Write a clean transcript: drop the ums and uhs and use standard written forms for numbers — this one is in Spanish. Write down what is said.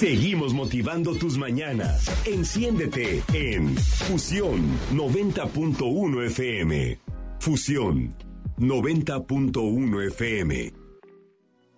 Seguimos motivando tus mañanas. Enciéndete en Fusión 90.1 FM. Fusión 90.1 FM.